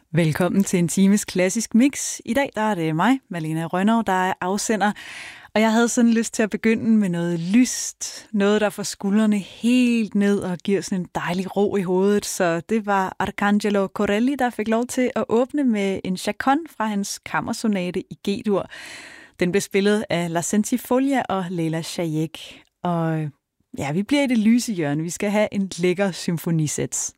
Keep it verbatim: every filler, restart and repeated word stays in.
Velkommen til en times klassisk mix. I dag der er det mig, Malene Rønnow, der er afsender. Og jeg havde sådan lyst til at begynde med noget lyst. Noget, der får skuldrene helt ned og giver sådan en dejlig ro i hovedet. Så det var Arcangelo Corelli, der fik lov til at åbne med en chaconne fra hans kammersonate i G-dur. Den blev spillet af La Centifolia og Leila Chayek. Og ja, vi bliver i det lyse hjørne. Vi skal have en lækker symfonisats.